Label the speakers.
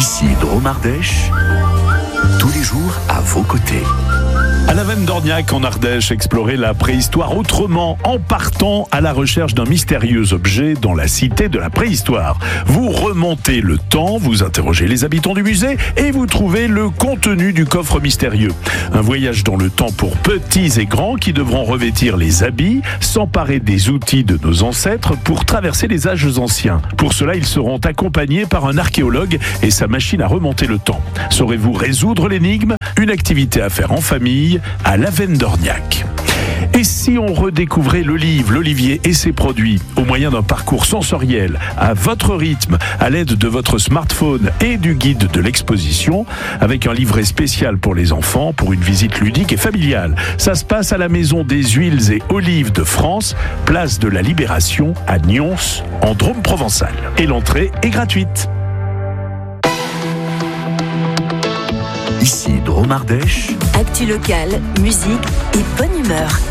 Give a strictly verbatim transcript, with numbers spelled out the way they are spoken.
Speaker 1: Ici Drôme Ardèche, tous les jours à vos côtés.
Speaker 2: À la Veine d'Orniac, en Ardèche, explorer la préhistoire autrement en partant à la recherche d'un mystérieux objet dans la cité de la préhistoire. Vous remontez le temps, vous interrogez les habitants du musée et vous trouvez le contenu du coffre mystérieux. Un voyage dans le temps pour petits et grands qui devront revêtir les habits, s'emparer des outils de nos ancêtres pour traverser les âges anciens. Pour cela, ils seront accompagnés par un archéologue et sa machine à remonter le temps. Saurez-vous résoudre l'énigme ? Une activité à faire en famille à la Veine d'Orniac. Et si on redécouvrait l'olive, l'olivier et ses produits au moyen d'un parcours sensoriel, à votre rythme, à l'aide de votre smartphone et du guide de l'exposition, avec un livret spécial pour les enfants pour une visite ludique et familiale. Ça se passe à la Maison des Huiles et Olives de France, place de la Libération à Nyons, en Drôme provençal. Et l'entrée est gratuite.
Speaker 1: Ici Drôme Ardèche.
Speaker 3: Actu locale, musique et bonne humeur.